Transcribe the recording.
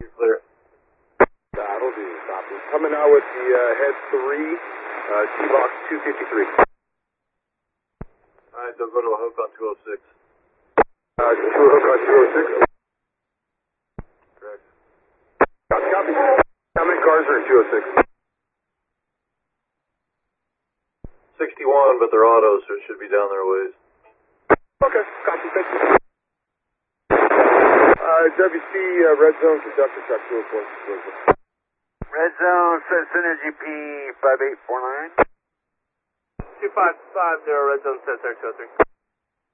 Clear. That'll do. Copy. Coming out with the head 3, T-Box 253. Alright, they'll go to a hook on 206. To a hook on 206. Correct. Copy. How many cars are in 206? 61, but they're autos, so it should be down there a ways. Okay, copy. Thank you. WC, red zone, conductor truck 204. Red zone, Synergy P 5849. 2550, red zone, set there, 203.